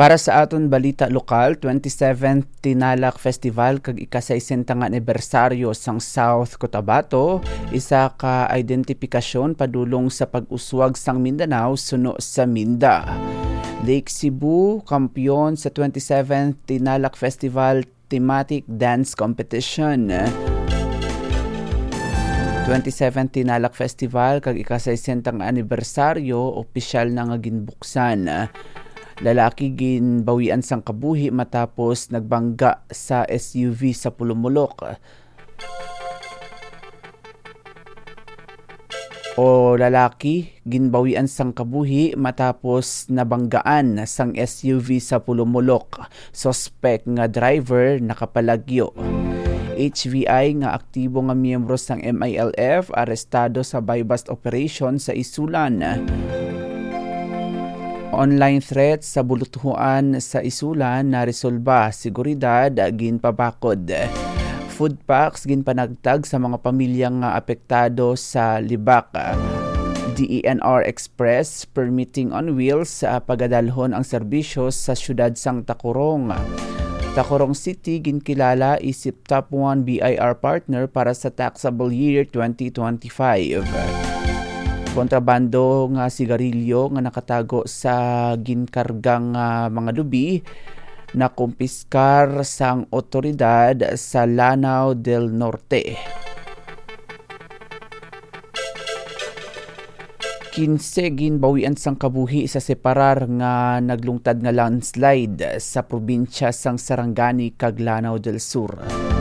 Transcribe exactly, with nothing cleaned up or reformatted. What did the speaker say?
Para sa aton balita lokal, twenty-seventh Tinalak Festival kag ika-sesenta nga anibersaryo sang South Cotabato, isa ka identifikasyon padulong sa pag-uswag sang Mindanao suno sa Minda. Lake Cebu, kampiyon sa twenty-seventh Tinalak Festival Thematic Dance Competition. twenty-seventh Tinalak Festival kag ika-sesenta nga anibersaryo, opisyal na nga ginbuksan. Lalaki ginbawian sang kabuhi matapos nagbangga sa S U V sa Pulumulok. O lalaki ginbawian sang kabuhi matapos nabanggaan sang S U V sa Pulumulok. Suspect nga driver nakapalagyo. H V I nga aktibo nga miyembro sang M I L F arestado sa buy-bust operation sa Isulan. Online threat sa bulutuhan sa Isulan na resolba, seguridad ginpabakod. Food packs ginpanagtag sa mga pamilyang nga apektado sa libak. D E N R Express permitting on wheels sa pagadalhon ang serbisyo sa syudad sang Tacorong. Tacorong City ginkilala isip top one B I R partner para sa taxable year twenty twenty-five. Kontrabando nga sigarilyo nga nakatago sa ginkargang uh, mga lubi na kumpiskar sang otoridad sa Lanao del Norte. Kinse ginbawian sang kabuhi sa separar nga naglungtad nga landslide sa probinsya sang Sarangani kag Lanao del Sur.